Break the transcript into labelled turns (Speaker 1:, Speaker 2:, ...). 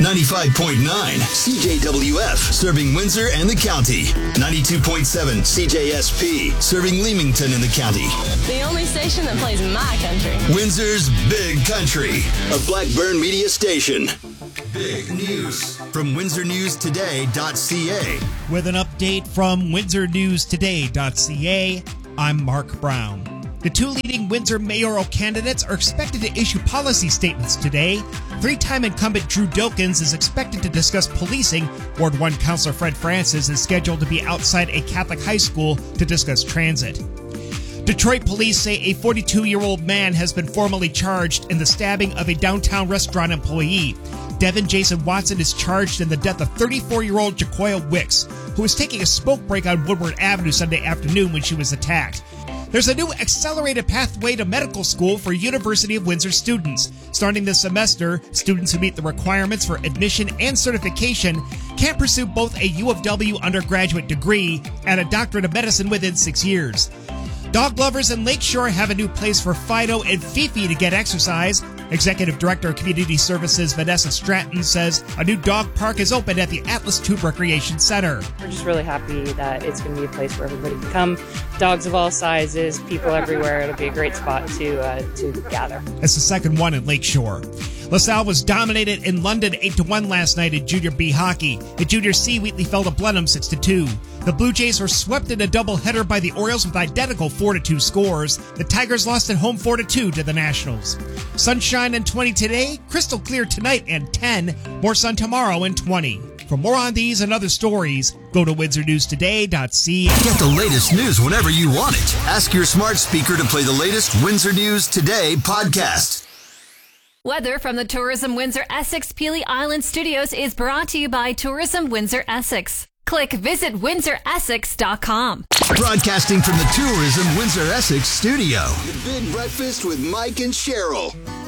Speaker 1: 95.9 CJWF, serving Windsor and the county. 92.7 CJSP, serving Leamington and the county.
Speaker 2: The only station that plays my country.
Speaker 1: Windsor's Big Country, a Blackburn media station. Big news from WindsorNewsToday.ca.
Speaker 3: With an update from WindsorNewsToday.ca, I'm Mark Brown. The two leading Windsor mayoral candidates are expected to issue policy statements today. Three-time incumbent Drew Dilkins is expected to discuss policing. Ward 1 Councillor Fred Francis is scheduled to be outside a Catholic high school to discuss transit. Detroit police say a 42-year-old man has been formally charged in the stabbing of a downtown restaurant employee. Devin Jason Watson is charged in the death of 34-year-old Jacoya Wicks, who was taking a smoke break on Woodward Avenue Sunday afternoon when she was attacked. There's a new accelerated pathway to medical school for University of Windsor students. Starting this semester, students who meet the requirements for admission and certification can pursue both a U of W undergraduate degree and a doctorate of medicine within 6 years. Dog lovers in Lakeshore have a new place for Fido and Fifi to get exercise. Executive Director of Community Services Vanessa Stratton says a new dog park is open at the Atlas Tube Recreation Center.
Speaker 4: We're just really happy that it's going to be a place where everybody can come. Dogs of all sizes, people everywhere. It'll be a great spot to gather.
Speaker 3: It's the second one in Lakeshore. LaSalle was dominated in London 8-1 last night in Junior B hockey. In Junior C, Wheatley fell to Blenheim 6-2. The Blue Jays were swept in a doubleheader by the Orioles with identical 4-2 scores. The Tigers lost at home 4-2 to the Nationals. Sunshine and 20 today, crystal clear tonight and 10, more sun tomorrow and 20. For more on these and other stories, go to WindsorNewsToday.ca.
Speaker 1: Get the latest news whenever you want it. Ask your smart speaker to play the latest Windsor News Today podcast.
Speaker 5: Weather from the Tourism Windsor Essex Peely Island Studios is brought to you by Tourism Windsor Essex. Click visit WindsorEssex.com.
Speaker 1: Broadcasting from the Tourism Windsor Essex studio. The Big Breakfast with Mike and Cheryl.